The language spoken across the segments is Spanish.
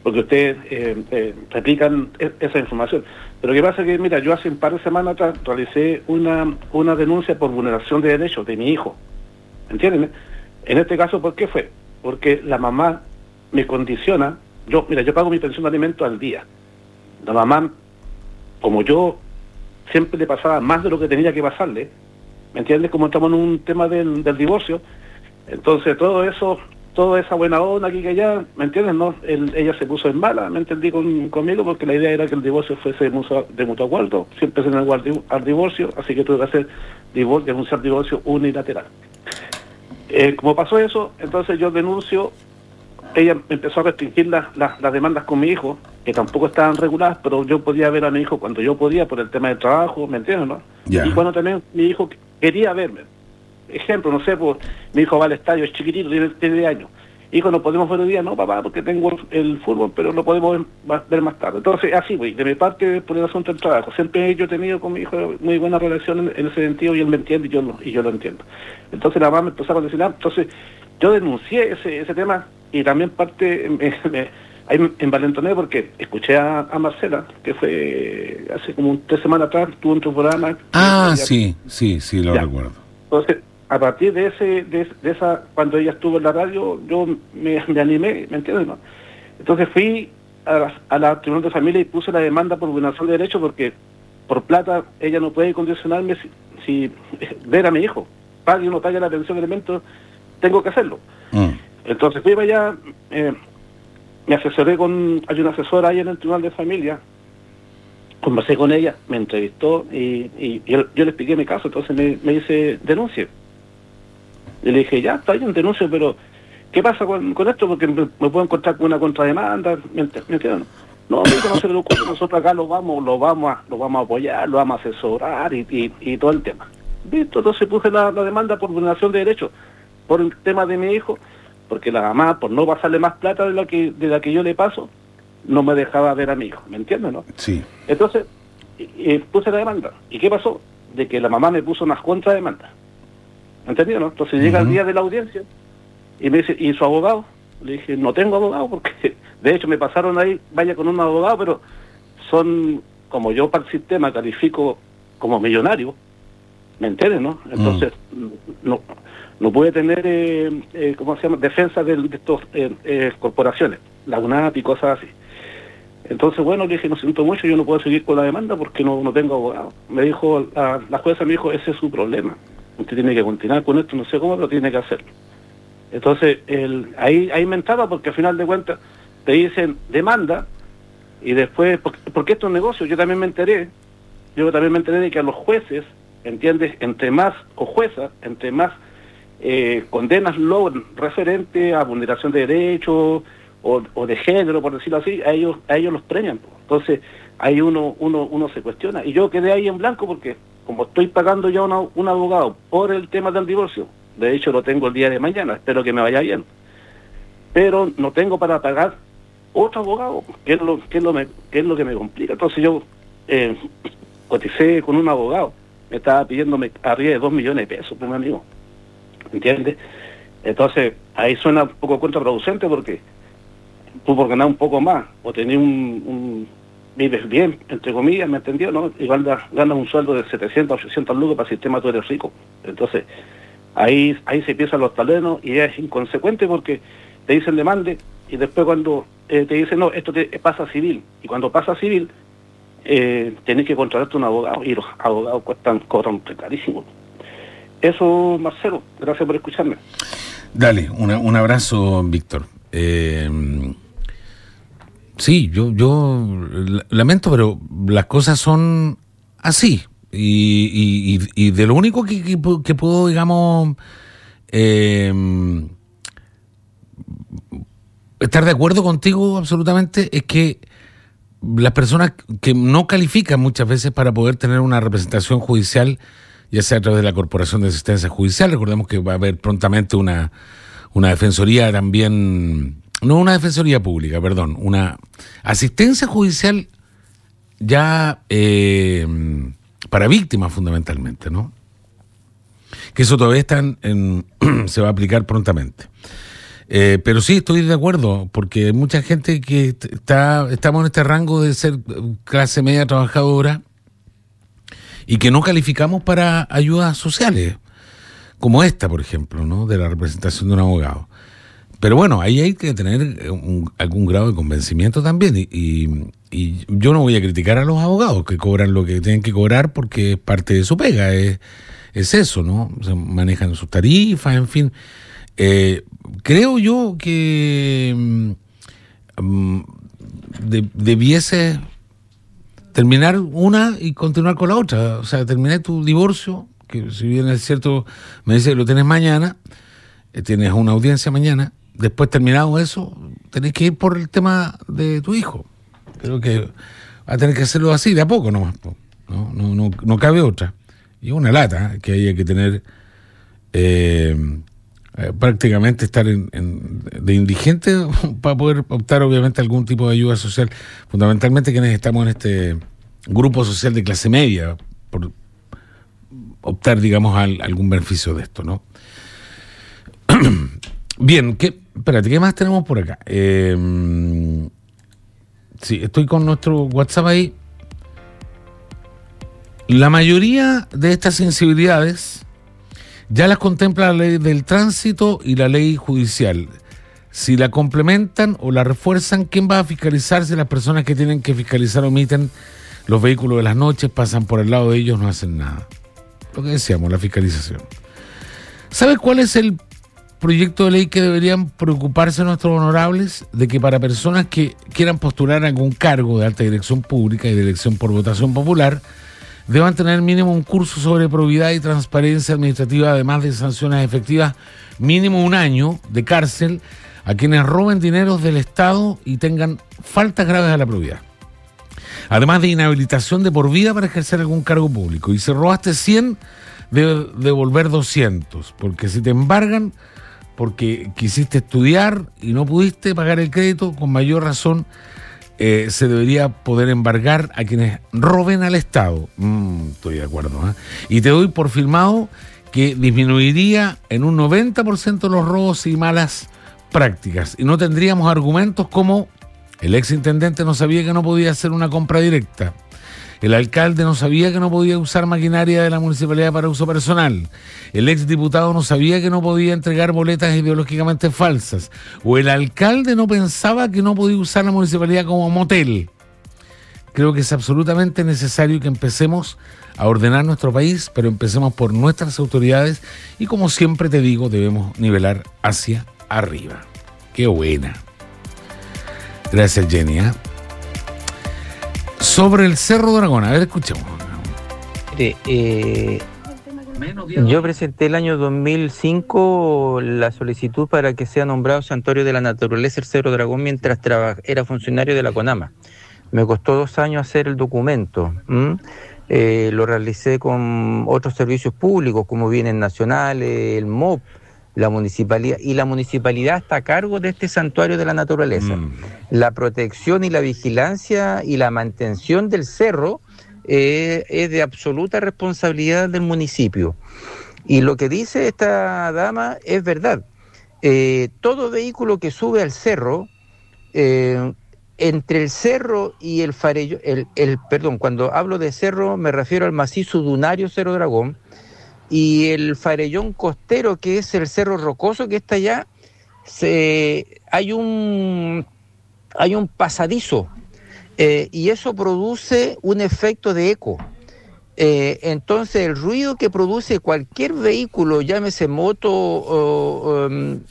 porque ustedes replican esa información. Pero lo que pasa es que, mira, yo hace un par de semanas atrás realicé una denuncia por vulneración de derechos de mi hijo, ¿entienden? En este caso, ¿por qué fue? Porque la mamá me condiciona. Yo pago mi pensión de alimentos al día. La mamá, como yo siempre le pasaba más de lo que tenía que pasarle, ¿me entiendes? Como estamos en un tema del divorcio, entonces toda esa buena onda aquí que allá, ¿me entiendes? No, ella se puso en mala, ¿me entendí? Conmigo, porque la idea era que el divorcio fuese de mutuo acuerdo, siempre se negó al divorcio, así que tuve que hacer denunciar divorcio unilateral. Como pasó eso, entonces yo denuncio. Ella empezó a restringir las demandas con mi hijo, que tampoco estaban reguladas, pero yo podía ver a mi hijo cuando yo podía por el tema del trabajo, ¿me entiendes, no? Yeah. Y cuando también mi hijo quería verme. Ejemplo, no sé, pues mi hijo va al estadio, es chiquitito, tiene 10 años. Hijo, no podemos ver hoy día, no, papá, porque tengo el fútbol, pero lo podemos ver más tarde. Entonces, así, güey, de mi parte, por el asunto del trabajo. Siempre yo he tenido con mi hijo muy buena relación en ese sentido, y él me entiende y yo lo entiendo. Entonces la mamá me empezó a condicionar. Entonces, yo denuncié ese tema, y también parte ahí en Valentoné, porque escuché a Marcela, que fue hace como 3 semanas atrás, tuvo un programa. Sí, lo recuerdo. Entonces, a partir de esa, cuando ella estuvo en la radio, yo me animé, ¿me entiendes, no? Entonces fui a la Tribunal de Familia y puse la demanda por vulneración de derechos, porque por plata ella no puede condicionarme si ver a mi hijo. Pague o no pague la pensión de alimentos, tengo que hacerlo. Entonces fui para allá, me asesoré hay una asesora ahí en el Tribunal de Familia, conversé con ella, me entrevistó y yo le expliqué mi caso. Entonces me dice, denuncie. Y le dije, ya, está bien, denuncio, pero ¿qué pasa con esto? Porque me puedo encontrar con una contrademanda, ¿me entiendes? No, no se le ocurre, nosotros acá lo vamos a apoyar, lo vamos a asesorar y todo el tema. Listo, entonces puse la demanda por vulneración de derechos, por el tema de mi hijo, porque la mamá, por no pasarle más plata de la que yo le paso, no me dejaba ver a mi hijo, ¿me entiendes, no? Sí. Entonces, puse la demanda. ¿Y qué pasó? De que la mamá me puso unas contrademandas. ¿Entendido, no? Entonces llega el día de la audiencia y me dice, ¿y su abogado? Le dije, no tengo abogado, porque de hecho me pasaron ahí, vaya con un abogado, pero son, como yo para el sistema califico como millonario, ¿me entiendes, no? Entonces, no puede tener, ¿cómo se llama?, defensa de estos corporaciones, la UNAP y cosas así. Entonces, bueno, le dije, no siento mucho, yo no puedo seguir con la demanda porque no tengo abogado. Me dijo, la jueza me dijo, ese es su problema. Usted tiene que continuar con esto, no sé cómo, pero tiene que hacerlo. Entonces, ahí me entraba, porque al final de cuentas te dicen demanda, y después, porque esto es un negocio. Yo también me enteré de que a los jueces, ¿entiendes?, entre más condenas logran referente a vulneración de derechos o de género, por decirlo así, a ellos los premian. Entonces, ahí uno se cuestiona. Y yo quedé ahí en blanco porque, como estoy pagando ya un abogado por el tema del divorcio, de hecho lo tengo el día de mañana, espero que me vaya bien, pero no tengo para pagar otro abogado, que es lo que me complica. Entonces yo coticé con un abogado, me estaba pidiéndome arriba de 2 millones de pesos por un amigo, ¿entiendes? Entonces ahí suena un poco contraproducente, porque tú, por ganar un poco más o tener vives bien, entre comillas, ¿me entendió? ¿No? Igual ganas un sueldo de 700, 800 lucas, para el sistema tú eres rico. Entonces ahí se empiezan los talenos, y es inconsecuente, porque te dicen demande, y después cuando te dicen, no, esto pasa civil, y cuando pasa civil tenés que contratarte un abogado, y los abogados cobran carísimo. Eso, Marcelo, gracias por escucharme. Dale, un abrazo, Víctor. Sí, yo lamento, pero las cosas son así. Y de lo único que puedo, digamos, estar de acuerdo contigo absolutamente, es que las personas que no califican muchas veces para poder tener una representación judicial, ya sea a través de la Corporación de Asistencia Judicial, recordemos que va a haber prontamente una defensoría también, no una defensoría pública, perdón, una asistencia judicial ya para víctimas fundamentalmente, ¿no? Que eso todavía se va a aplicar prontamente. Pero sí, estoy de acuerdo, porque hay mucha gente que estamos en este rango de ser clase media trabajadora y que no calificamos para ayudas sociales, como esta, por ejemplo, ¿no? De la representación de un abogado. Pero bueno, ahí hay que tener algún grado de convencimiento también. Y yo no voy a criticar a los abogados que cobran lo que tienen que cobrar porque es parte de su pega, es eso, ¿no? Se manejan sus tarifas, en fin. Creo yo que debiese terminar una y continuar con la otra. O sea, terminar tu divorcio, que si bien es cierto, me dice que lo tienes mañana, tienes una audiencia mañana, después terminado eso, tenés que ir por el tema de tu hijo. Creo que va a tener que hacerlo así, de a poco nomás. No cabe otra. Y es una lata que haya que tener... prácticamente estar de indigente para poder optar obviamente a algún tipo de ayuda social, fundamentalmente quienes estamos en este grupo social de clase media, por optar, digamos, a algún beneficio de esto, ¿no? Bien, espérate, ¿qué más tenemos por acá? Sí, estoy con nuestro WhatsApp ahí. La mayoría de estas sensibilidades ya las contempla la ley del tránsito y la ley judicial. Si la complementan o la refuerzan, ¿quién va a fiscalizar si las personas que tienen que fiscalizar omiten los vehículos de las noches, pasan por el lado de ellos, no hacen nada? Lo que decíamos, la fiscalización. ¿Sabe cuál es el proyecto de ley que deberían preocuparse nuestros honorables? De que para personas que quieran postular algún cargo de alta dirección pública y de elección por votación popular, deban tener mínimo un curso sobre probidad y transparencia administrativa, además de sanciones efectivas, mínimo 1 año de cárcel a quienes roben dineros del Estado y tengan faltas graves a la probidad. Además de inhabilitación de por vida para ejercer algún cargo público. Y si robaste 100, debe devolver 200, porque si te embargan porque quisiste estudiar y no pudiste pagar el crédito, con mayor razón se debería poder embargar a quienes roben al Estado. Estoy de acuerdo, ¿eh? Y te doy por firmado que disminuiría en un 90% los robos y malas prácticas. Y no tendríamos argumentos como el exintendente no sabía que no podía hacer una compra directa, el alcalde no sabía que no podía usar maquinaria de la municipalidad para uso personal, el exdiputado no sabía que no podía entregar boletas ideológicamente falsas, o el alcalde no pensaba que no podía usar la municipalidad como motel. Creo que es absolutamente necesario que empecemos a ordenar nuestro país, pero empecemos por nuestras autoridades y, como siempre te digo, debemos nivelar hacia arriba. ¡Qué buena! Gracias, Jenny, ¿eh? Sobre el Cerro Dragón, a ver, escuchemos. Yo presenté el año 2005 la solicitud para que sea nombrado Santuario de la Naturaleza el Cerro Dragón mientras era funcionario de la CONAMA. Me costó 2 años hacer el documento. Lo realicé con otros servicios públicos como bienes nacionales, el MOP, la municipalidad, y la municipalidad está a cargo de este santuario de la naturaleza. La protección y la vigilancia y la mantención del cerro es de absoluta responsabilidad del municipio. Y lo que dice esta dama es verdad. Todo vehículo que sube al cerro, entre el cerro y el farellón, perdón, cuando hablo de cerro me refiero al macizo dunario Cerro Dragón, y el farellón costero, que es el cerro rocoso que está allá, hay un pasadizo, y eso produce un efecto de eco. Entonces el ruido que produce cualquier vehículo, llámese moto o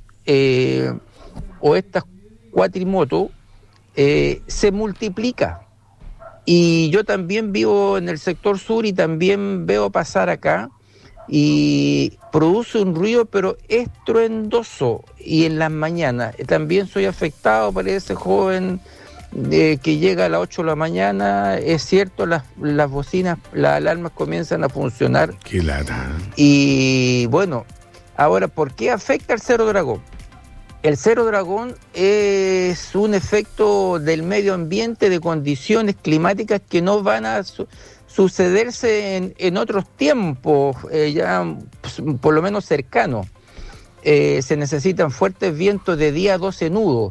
estas cuatrimotos, se multiplica. Y yo también vivo en el sector sur y también veo pasar acá, y produce un ruido pero estruendoso, y en las mañanas también soy afectado. Parece joven que llega a las 8 de la mañana, es cierto, las bocinas, las alarmas comienzan a funcionar. Qué lata. Y bueno, ahora, ¿por qué afecta al Cerro Dragón? El Cerro Dragón es un efecto del medio ambiente, de condiciones climáticas que no van a sucederse en otros tiempos, ya por lo menos cercanos. se necesitan fuertes vientos de día a 12 nudos.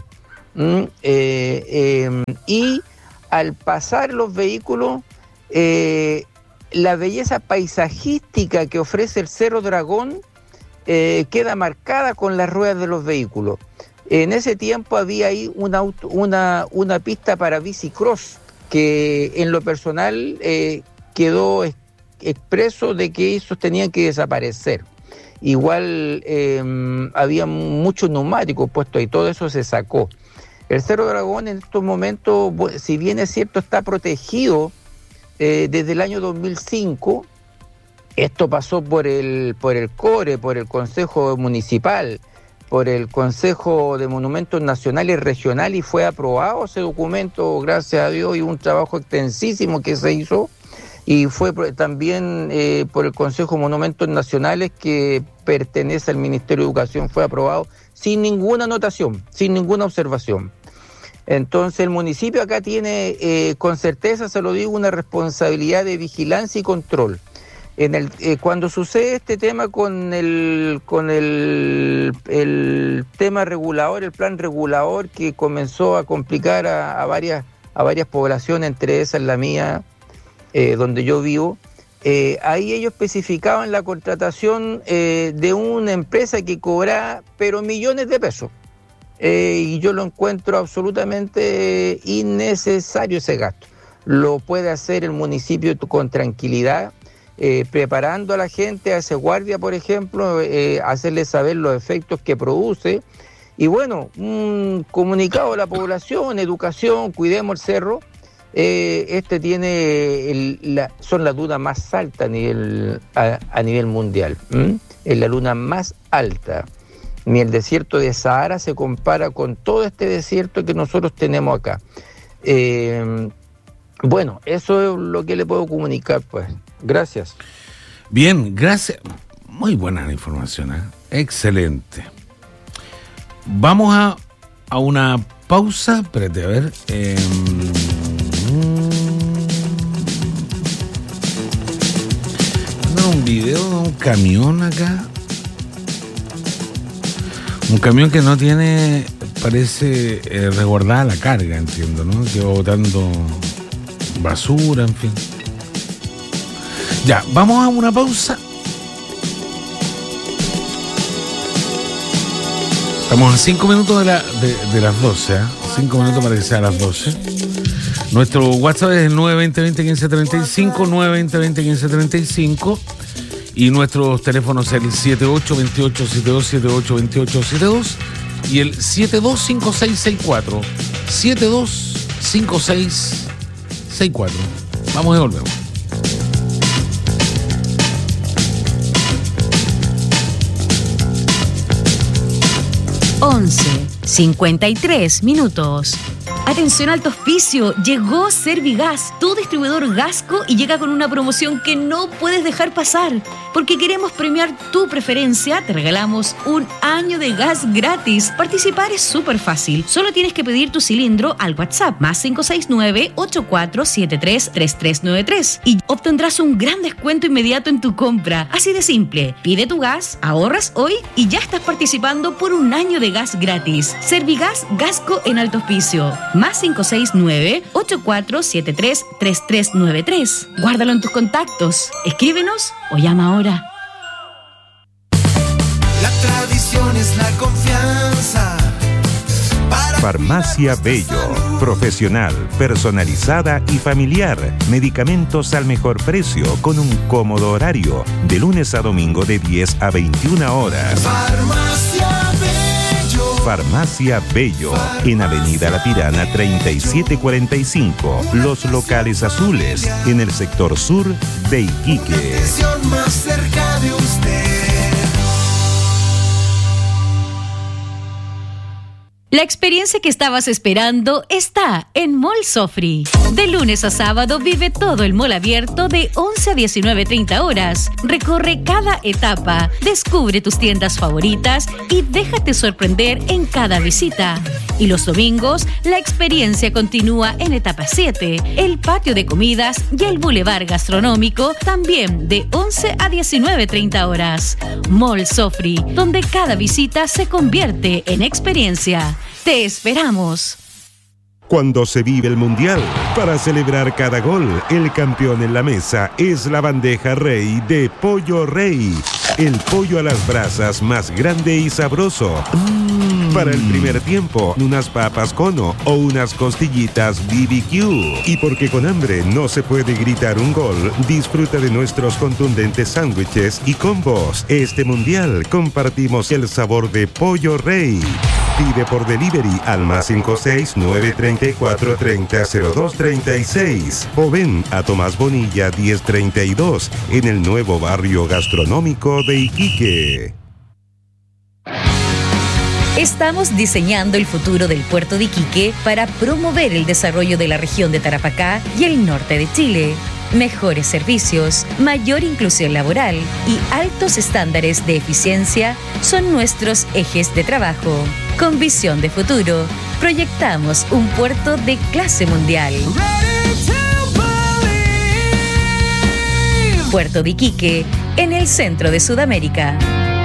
Y al pasar los vehículos, la belleza paisajística que ofrece el Cerro Dragón queda marcada con las ruedas de los vehículos. En ese tiempo había ahí una pista para bicicross que en lo personal quedó expreso de que esos tenían que desaparecer. Igual había muchos neumáticos puestos y todo eso se sacó. El Cerro Dragón en estos momentos, si bien es cierto, está protegido desde el año 2005. Esto pasó por el CORE, por el Consejo Municipal, por el Consejo de Monumentos Nacionales y Regional, y fue aprobado ese documento, gracias a Dios, y un trabajo extensísimo que se hizo, y fue también por el Consejo de Monumentos Nacionales, que pertenece al Ministerio de Educación, fue aprobado sin ninguna anotación, sin ninguna observación. Entonces el municipio acá tiene, con certeza se lo digo, una responsabilidad de vigilancia y control. Cuando sucede este tema con el tema regulador, el plan regulador que comenzó a complicar a varias poblaciones, entre esas la mía, donde yo vivo, ahí ellos especificaban la contratación de una empresa que cobraba pero millones de pesos, y yo lo encuentro absolutamente innecesario ese gasto. Lo puede hacer el municipio con tranquilidad, preparando a la gente, a ese guardia, por ejemplo, hacerle saber los efectos que produce. Y bueno, un comunicado a la población, educación, cuidemos el cerro. Son las dunas más altas a nivel mundial. Es la luna más alta. Ni el desierto de Sahara se compara con todo este desierto que nosotros tenemos acá. Bueno, eso es lo que le puedo comunicar, pues. Gracias. Bien, gracias. Muy buena información, ¿eh? Excelente. Vamos a una pausa. Espérate, a ver. Un video de un camión acá. Un camión que no tiene, parece, resguardada la carga, entiendo, ¿no? Que va botando basura, en fin. Ya, vamos a una pausa. Estamos a 5 minutos de las 12, ¿eh? 5 minutos para que sea las 12. Nuestro WhatsApp es el 920-20-1535, 920-20-1535. Y nuestros teléfonos el 782872, 782872 y el 725664. 725664. Vamos y volvemos. 11:53 minutos. Atención, alto auspicio, llegó Servigas, tu distribuidor Gasco, y llega con una promoción que no puedes dejar pasar. Porque queremos premiar tu preferencia, te regalamos un año de gas gratis. Participar es súper fácil, solo tienes que pedir tu cilindro al WhatsApp más 569-8473-3393 y obtendrás un gran descuento inmediato en tu compra. Así de simple, pide tu gas, ahorras hoy y ya estás participando por un año de gas gratis. Servigas Gasco en alto auspicio. Más 569-8473-3393. Guárdalo en tus contactos. Escríbenos o llama ahora. La tradición es la confianza. Farmacia Bello, profesional, personalizada y familiar. Medicamentos al mejor precio con un cómodo horario. De lunes a domingo de 10 a 21 horas. Farmacia Bello. Farmacia Bello, en Avenida La Tirana 3745. Los locales azules, en el sector sur de Iquique. Atención más cerca de usted. La experiencia que estabas esperando está en Mall Sofri. De lunes a sábado vive todo el mall abierto de 11 a 19:30 horas. Recorre cada etapa, descubre tus tiendas favoritas y déjate sorprender en cada visita. Y los domingos, la experiencia continúa en etapa 7, el patio de comidas y el bulevar gastronómico también de 11 a 19:30 horas. Mall Sofri, donde cada visita se convierte en experiencia. ¡Te esperamos! Cuando se vive el Mundial, para celebrar cada gol, el campeón en la mesa es la bandeja Rey de Pollo Rey. El pollo a las brasas más grande y sabroso. Para el primer tiempo, unas papas cono o unas costillitas BBQ. Y porque con hambre no se puede gritar un gol, disfruta de nuestros contundentes sándwiches y combos. Este Mundial compartimos el sabor de Pollo Rey. Pide por delivery al +56 934 30 02 36 o ven a Tomás Bonilla 1032 en el nuevo barrio gastronómico de Iquique. Estamos diseñando el futuro del puerto de Iquique para promover el desarrollo de la región de Tarapacá y el norte de Chile. Mejores servicios, mayor inclusión laboral y altos estándares de eficiencia son nuestros ejes de trabajo. Con visión de futuro, proyectamos un puerto de clase mundial. Puerto de Iquique, en el centro de Sudamérica.